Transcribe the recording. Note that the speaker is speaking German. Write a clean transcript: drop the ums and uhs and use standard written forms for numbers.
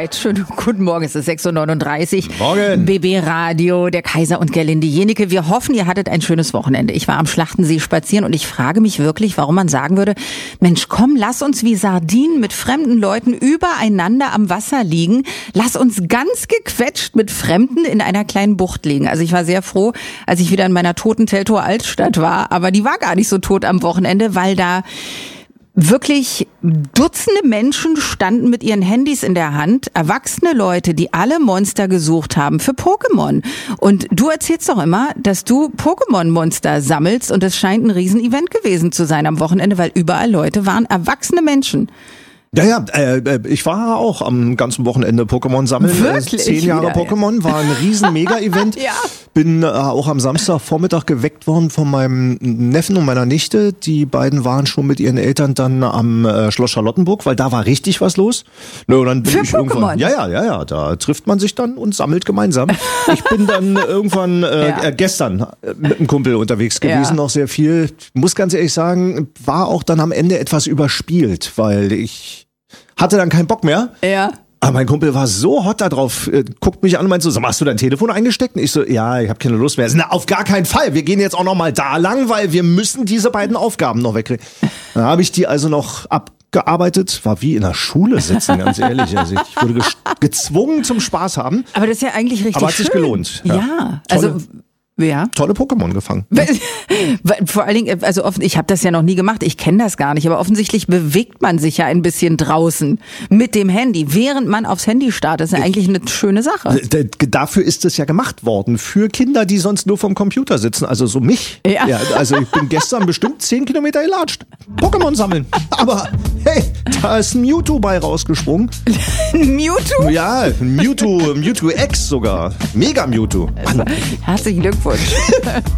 Zeit. Schönen guten Morgen, es ist 6.39 Uhr. Morgen. BB Radio, der Kaiser und Gerlinde Jenike. Wir hoffen, ihr hattet ein schönes Wochenende. Ich war am Schlachtensee spazieren und ich frage mich wirklich, warum man sagen würde, Mensch, komm, lass uns wie Sardinen mit fremden Leuten übereinander am Wasser liegen. Lass uns ganz gequetscht mit Fremden in einer kleinen Bucht liegen. Also ich war sehr froh, als ich wieder in meiner toten Teltower Altstadt war. Aber die war gar nicht so tot am Wochenende, weil da wirklich Dutzende Menschen standen mit ihren Handys in der Hand, erwachsene Leute, die alle Monster gesucht haben für Pokémon. Und du erzählst doch immer, dass du Pokémon-Monster sammelst und es scheint ein Riesen-Event gewesen zu sein am Wochenende, weil überall Leute waren, erwachsene Menschen. Ja, ich war auch am ganzen Wochenende Pokémon sammeln. Wirklich? 10 Jahre Wieder, Pokémon, war ein riesen Mega-Event. Ja. Bin auch am Samstagvormittag geweckt worden von meinem Neffen und meiner Nichte. Die beiden waren schon mit ihren Eltern dann am Schloss Charlottenburg, weil da war richtig was los. Und dann bin Für ich Pokémon? irgendwann, ja, da trifft man sich dann und sammelt gemeinsam. Ich bin dann irgendwann gestern mit einem Kumpel unterwegs gewesen, noch sehr viel. Muss ganz ehrlich sagen, war auch dann am Ende etwas überspielt, weil ich hatte dann keinen Bock mehr. Ja. Aber mein Kumpel war so hot da drauf, guckt mich an und meint so, sag mal, hast du dein Telefon eingesteckt? Und ich so, ja, ich habe keine Lust mehr. Na, auf gar keinen Fall. Wir gehen jetzt auch noch mal da lang, weil wir müssen diese beiden Aufgaben noch wegkriegen. Dann habe ich die also noch abgearbeitet. War wie in der Schule sitzen, ganz ehrlich. Also ich wurde gezwungen zum Spaß haben. Aber das ist ja eigentlich richtig schön. Aber hat sich gelohnt. Ja, also... Ja. Tolle Pokémon gefangen. Vor allen Dingen, also ich habe das ja noch nie gemacht, ich kenne das gar nicht, aber offensichtlich bewegt man sich ja ein bisschen draußen mit dem Handy, während man aufs Handy starrt. Das ist ja eigentlich eine schöne Sache. Dafür ist es ja gemacht worden, für Kinder, die sonst nur vom Computer sitzen, also so mich. Ja. Also ich bin gestern bestimmt 10 Kilometer gelatscht. Pokémon sammeln. Aber hey, da ist ein Mewtwo bei rausgesprungen. Mewtwo? Ja, Mewtwo X sogar. Mega Mewtwo. Herzlichen Glückwunsch.